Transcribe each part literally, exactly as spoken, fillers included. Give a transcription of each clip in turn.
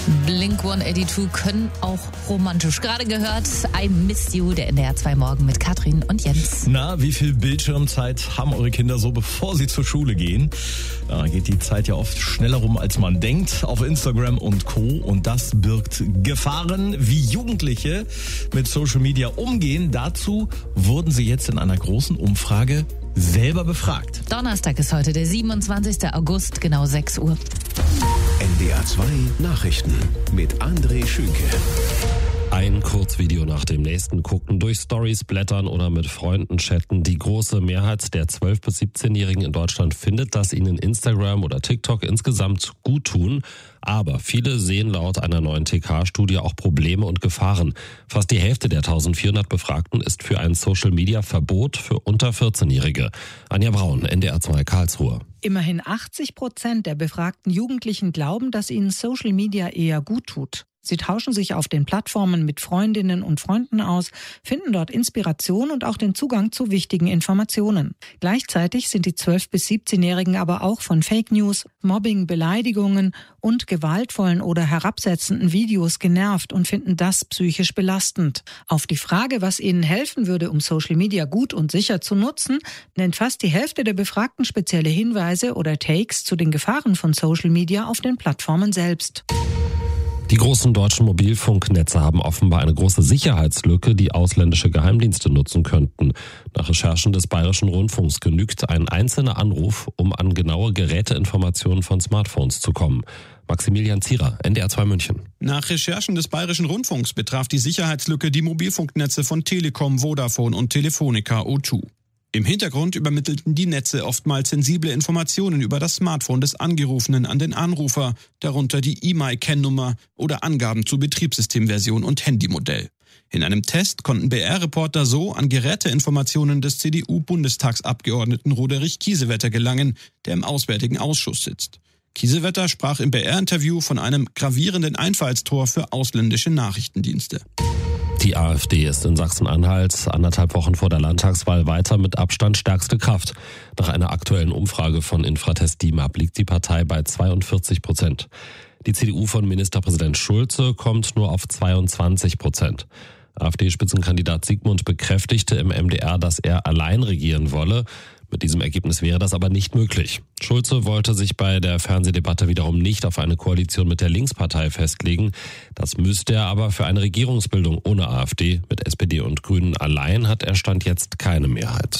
Blink hundertzweiundachtzig können auch romantisch. Gerade gehört I Miss You, der N D R zwei Morgen mit Katrin und Jens. Na, wie viel Bildschirmzeit haben eure Kinder so, bevor sie zur Schule gehen? Da geht die Zeit ja oft schneller rum, als man denkt, auf Instagram und Co. Und das birgt Gefahren, wie Jugendliche mit Social Media umgehen. Dazu wurden sie jetzt in einer großen Umfrage selber befragt. Donnerstag ist heute der siebenundzwanzigster August, genau sechs Uhr. N D R zwei Nachrichten mit André Schünke. Ein Kurzvideo nach dem nächsten gucken, durch Stories blättern oder mit Freunden chatten. Die große Mehrheit der zwölf- bis siebzehnjährigen in Deutschland findet, dass ihnen Instagram oder TikTok insgesamt gut tun. Aber viele sehen laut einer neuen T K-Studie auch Probleme und Gefahren. Fast die Hälfte der eintausendvierhundert Befragten ist für ein Social-Media-Verbot für unter vierzehnjährige. Anja Braun, N D R zwei Karlsruhe. Immerhin achtzig Prozent der befragten Jugendlichen glauben, dass ihnen Social Media eher gut tut. Sie tauschen sich auf den Plattformen mit Freundinnen und Freunden aus, finden dort Inspiration und auch den Zugang zu wichtigen Informationen. Gleichzeitig sind die zwölf- bis siebzehnjährigen aber auch von Fake News, Mobbing, Beleidigungen und gewaltvollen oder herabsetzenden Videos genervt und finden das psychisch belastend. Auf die Frage, was ihnen helfen würde, um Social Media gut und sicher zu nutzen, nennt fast die Hälfte der Befragten spezielle Hinweise oder Takes zu den Gefahren von Social Media auf den Plattformen selbst. Die großen deutschen Mobilfunknetze haben offenbar eine große Sicherheitslücke, die ausländische Geheimdienste nutzen könnten. Nach Recherchen des Bayerischen Rundfunks genügt ein einzelner Anruf, um an genaue Geräteinformationen von Smartphones zu kommen. Maximilian Zierer, N D R zwei München. Nach Recherchen des Bayerischen Rundfunks betraf die Sicherheitslücke die Mobilfunknetze von Telekom, Vodafone und Telefonica O zwei. Im Hintergrund übermittelten die Netze oftmals sensible Informationen über das Smartphone des Angerufenen an den Anrufer, darunter die E M I-Kennnummer oder Angaben zu Betriebssystemversion und Handymodell. In einem Test konnten B R-Reporter so an Geräteinformationen des C D U-Bundestagsabgeordneten Roderich Kiesewetter gelangen, der im Auswärtigen Ausschuss sitzt. Kiesewetter sprach im B R-Interview von einem gravierenden Einfallstor für ausländische Nachrichtendienste. Die AfD ist in Sachsen-Anhalt anderthalb Wochen vor der Landtagswahl weiter mit Abstand stärkste Kraft. Nach einer aktuellen Umfrage von Infratest DIMAP liegt die Partei bei zweiundvierzig Prozent. Die C D U von Ministerpräsident Schulze kommt nur auf zweiundzwanzig Prozent. AfD-Spitzenkandidat Sigmund bekräftigte im M D R, dass er allein regieren wolle. Mit diesem Ergebnis wäre das aber nicht möglich. Schulze wollte sich bei der Fernsehdebatte wiederum nicht auf eine Koalition mit der Linkspartei festlegen. Das müsste er aber für eine Regierungsbildung ohne AfD mit S P D und Grünen allein hat er Stand jetzt keine Mehrheit.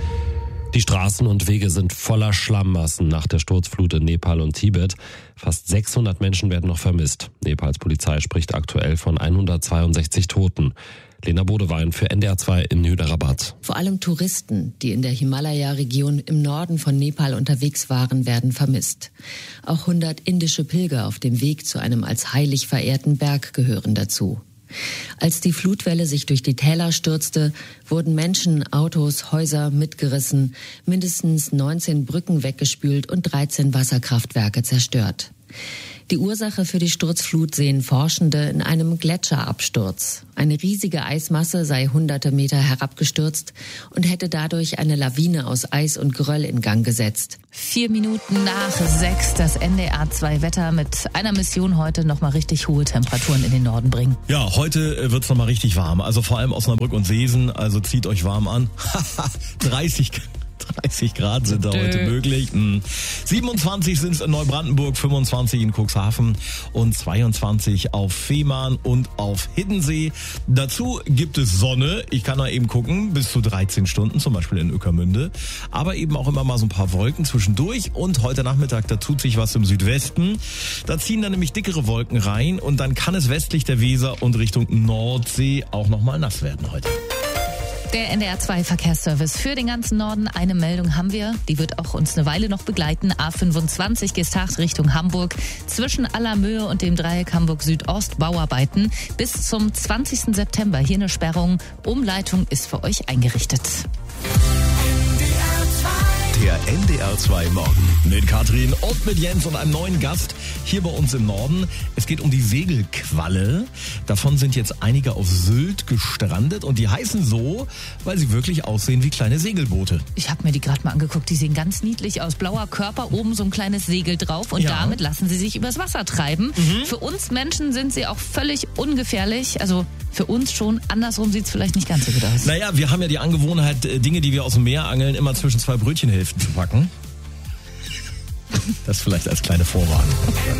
Die Straßen und Wege sind voller Schlammmassen nach der Sturzflut in Nepal und Tibet. Fast sechshundert Menschen werden noch vermisst. Nepals Polizei spricht aktuell von hundertzweiundsechzig Toten. Lena Bodewein für N D R zwei in Hyderabad. Vor allem Touristen, die in der Himalaya-Region im Norden von Nepal unterwegs waren, werden vermisst. Auch hundert indische Pilger auf dem Weg zu einem als heilig verehrten Berg gehören dazu. Als die Flutwelle sich durch die Täler stürzte, wurden Menschen, Autos, Häuser mitgerissen, mindestens neunzehn Brücken weggespült und dreizehn Wasserkraftwerke zerstört. Die Ursache für die Sturzflut sehen Forschende in einem Gletscherabsturz. Eine riesige Eismasse sei hunderte Meter herabgestürzt und hätte dadurch eine Lawine aus Eis und Geröll in Gang gesetzt. Vier Minuten nach sechs, das N D R zwei Wetter mit einer Mission heute nochmal richtig hohe Temperaturen in den Norden bringen. Ja, heute wird's nochmal richtig warm. Also vor allem Osnabrück und Seesen, also zieht euch warm an. dreißig dreißig Grad sind da heute möglich. siebenundzwanzig sind es in Neubrandenburg, fünfundzwanzig in Cuxhaven und zweiundzwanzig auf Fehmarn und auf Hiddensee. Dazu gibt es Sonne. Ich kann da eben gucken, bis zu dreizehn Stunden, zum Beispiel in Ueckermünde. Aber eben auch immer mal so ein paar Wolken zwischendurch. Und heute Nachmittag, da tut sich was im Südwesten. Da ziehen dann nämlich dickere Wolken rein und dann kann es westlich der Weser und Richtung Nordsee auch nochmal nass werden heute. Der N D R zwei Verkehrsservice für den ganzen Norden. Eine Meldung haben wir, die wird auch uns eine Weile noch begleiten. A fünfundzwanzig Gesthacht Richtung Hamburg. Zwischen Allermöhe und dem Dreieck Hamburg Südost Bauarbeiten. Bis zum zwanzigsten September hier eine Sperrung. Umleitung ist für euch eingerichtet. N D R zwei Der N D R zwei Morgen. Mit Katrin und mit Jens und einem neuen Gast hier bei uns im Norden. Es geht um die Segelqualle. Davon sind jetzt einige auf Sylt gestrandet und die heißen so, weil sie wirklich aussehen wie kleine Segelboote. Ich habe mir die gerade mal angeguckt, die sehen ganz niedlich aus. Blauer Körper, oben so ein kleines Segel drauf und Ja. damit lassen sie sich übers Wasser treiben. Mhm. Für uns Menschen sind sie auch völlig ungefährlich. Also für uns schon, andersrum sieht es vielleicht nicht ganz so gut aus. Naja, wir haben ja die Angewohnheit, äh, Dinge, die wir aus dem Meer angeln, immer zwischen zwei Brötchenhälften zu packen. Das vielleicht als kleine Vorwarnung.